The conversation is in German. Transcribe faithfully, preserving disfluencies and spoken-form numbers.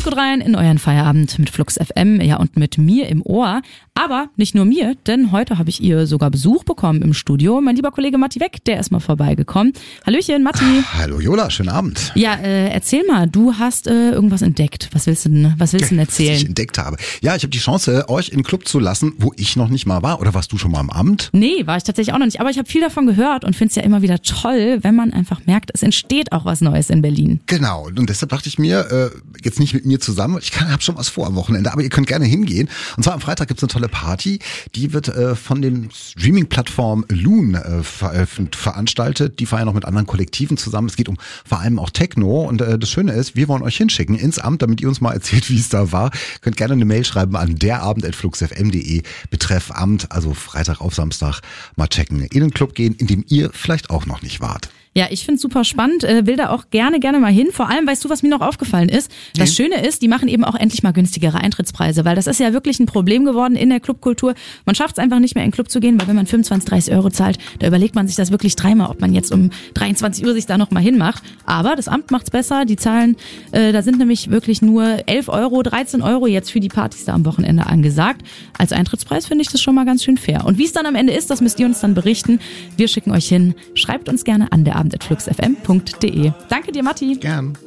gut rein in euren Feierabend mit Flux F M, ja, und mit mir im Ohr. Aber nicht nur mir, denn heute habe ich ihr sogar Besuch bekommen im Studio. Mein lieber Kollege Matti Weck, der ist mal vorbeigekommen. Hallöchen, Matti. Hallo Jola, schönen Abend. Ja, äh, erzähl mal, du hast äh, irgendwas entdeckt. Was willst du denn, was willst du denn erzählen? Was ich entdeckt habe. Ja, ich habe die Chance, euch in den Club zu lassen, wo ich noch nicht mal war. Oder warst du schon mal am Amt? Nee, war ich tatsächlich auch noch nicht. Aber ich habe viel davon gehört und finde es ja immer wieder toll, wenn man einfach merkt, es entsteht auch was Neues in Berlin. Genau, und deshalb dachte ich mir, äh, jetzt nicht mit mir zusammen, ich habe schon was vor am Wochenende, aber ihr könnt gerne hingehen. Und zwar am Freitag gibt's eine tolle Party, die wird äh, von den Streaming-Plattform Loon äh, ver äh, veranstaltet. Die feiern noch mit anderen Kollektiven zusammen. Es geht um vor allem auch Techno und äh, das Schöne ist, wir wollen euch hinschicken ins Amt, damit ihr uns mal erzählt, wie es da war. Könnt gerne eine Mail schreiben an derabend at fluxfm punkt de betreff Amt, also Freitag auf Samstag mal checken. In den Club gehen, in dem ihr vielleicht auch noch nicht wart. Ja, ich find's super spannend, äh, will da auch gerne, gerne mal hin. Vor allem, weißt du, was mir noch aufgefallen ist? Das nee. Schöne ist, die machen eben auch endlich mal günstigere Eintrittspreise, weil das ist ja wirklich ein Problem geworden in der Clubkultur. Man schafft es einfach nicht mehr, in den Club zu gehen, weil wenn man fünfundzwanzig, dreißig Euro zahlt, da überlegt man sich das wirklich dreimal, ob man jetzt um dreiundzwanzig Uhr sich da noch mal hinmacht. Aber das Amt macht's besser, die Zahlen, äh, da sind nämlich wirklich nur elf Euro, dreizehn Euro jetzt für die Partys da am Wochenende angesagt. Als Eintrittspreis finde ich das schon mal ganz schön fair. Und wie es dann am Ende ist, das müsst ihr uns dann berichten. Wir schicken euch hin. Schreibt uns gerne an der Abend at fluxfm punkt de. Danke dir, Matti. Gern.